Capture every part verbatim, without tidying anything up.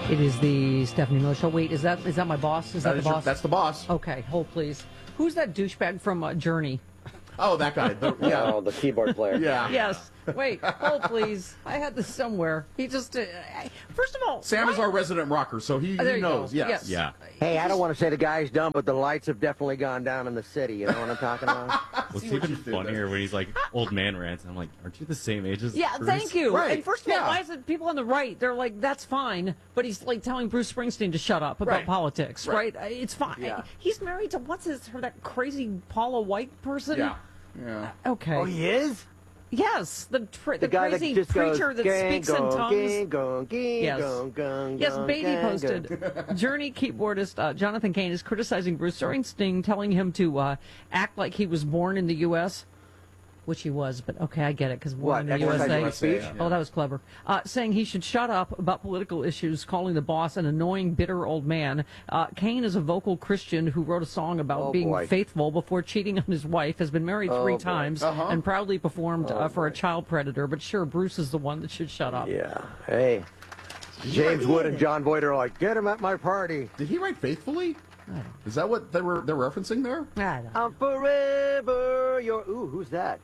It is the Stephanie Miller Show. Wait, is that is that my boss? Is that, That the is your- boss? that's the boss. Okay, hold please. Who's that douchebag from uh, Journey? Oh, that guy. The, yeah. Oh, the keyboard player. Yeah. Yes. Wait, hold please. I had this somewhere. He just. Uh, first of all, Sam is why- our resident rocker, so he, Oh, there he you go. knows. Yes. Yes. Yeah. Hey, I don't want to say the guy's dumb, but the lights have definitely gone down in the city. You know what I'm talking about? What's See what even you did funnier there. when he's like, old man rants, and I'm like, aren't you the same age as Yeah, Bruce? thank you. Right. And first of all, Yeah. why is it people on the right? They're like, that's fine, but he's like telling Bruce Springsteen to shut up about Right. politics, Right. right? Uh, It's fine. Yeah. He's married to what's his her that crazy Paula White person? Yeah. Yeah. Okay. Oh, he is? Yes, the tr- the, The guy crazy that just preacher goes, that gang, speaks in gong, tongues. gang, gong, gang, Yes. gong, gong, Yes, gong, Beatty gang, posted. gong. Journey keyboardist uh, Jonathan Cain is criticizing Bruce Springsteen, telling him to uh, act like he was born in the U S, which he was, but okay, I get it, because born What, in the exercising U S A. my speech? Yeah. Oh, that was clever. Uh, saying he should shut up about political issues, calling the boss an annoying, bitter old man. Uh, Cain is a vocal Christian who wrote a song about Oh, being boy. faithful before cheating on his wife, has been married Oh, three boy. times, Uh-huh. and proudly performed Oh, uh, for a boy. child predator. But sure, Bruce is the one that should shut up. Yeah. Hey. James Wood and John Boyd are like, get him at my party. Did he write faithfully? Is that what they were they're referencing there? I don't know. I'm forever your... Ooh, who's that?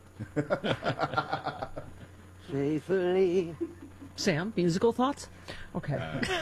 Faithfully. Sam, musical thoughts? Okay.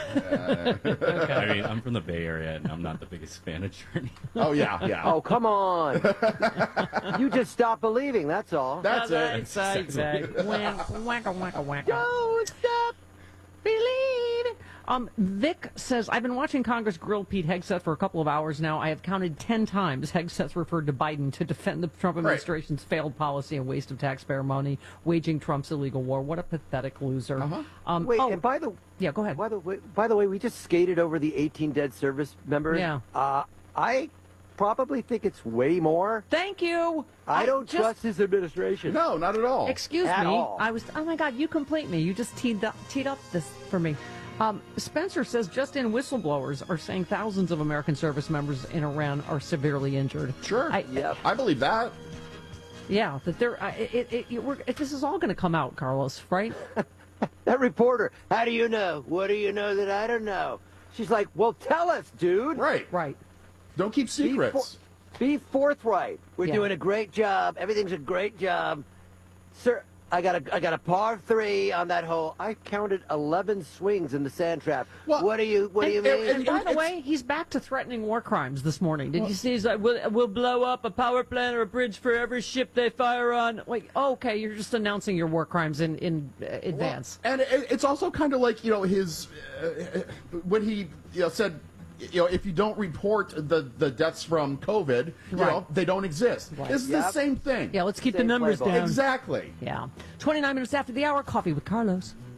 I mean, I'm from the Bay Area, and I'm not the biggest fan of Journey. Oh yeah, yeah. Oh, come on. You just stop believing, that's all. That's it. That's exactly. Whack, whack, whack, whack. Don't stop believing. Um, Vic says, I've been watching Congress grill Pete Hegseth for a couple of hours now. I have counted ten times Hegseth referred to Biden to defend the Trump administration's failed policy and waste of taxpayer money, waging Trump's illegal war. What a pathetic loser. Uh-huh. Um, Wait, oh, and by the yeah, go ahead. by the way, by the way, we just skated over the eighteen dead service members. Yeah. Uh, I probably think it's way more. Thank you. I don't just, trust his administration. No, not at all. Excuse At me. all. I was. Oh my God! You complete me. You just teed up, teed up this for me. Um, Spencer says just in whistleblowers are saying thousands of American service members in Iran are severely injured. Sure. I, Yep. I believe that. Yeah, that they're. Uh, it, it, it, we're, it, this is all going to come out, Carlos. Right? That reporter, how do you know? What do you know that I don't know? She's like, well, tell us, dude. Right. Right. Don't keep Be, secrets. for- be forthright. We're Yeah. doing a great job. Everything's a great job. Sir, I got a I got a par three on that hole. I counted eleven swings in the sand trap. Well, what do you what do you and- mean? And by the It's- way, he's back to threatening war crimes this morning. Did you see? He's like, we'll, we'll blow up a power plant or a bridge for every ship they fire on. Like, okay, you're just announcing your war crimes in, in uh, advance. And it, it's also kind of like, you know, his uh, when he you know said, you know, if you don't report the the deaths from COVID, you Right. know, they don't exist. Right. This is Yep. the same thing. Yeah, let's keep the Same numbers playbook. down. Exactly. Yeah. twenty-nine minutes after the hour, coffee with Carlos.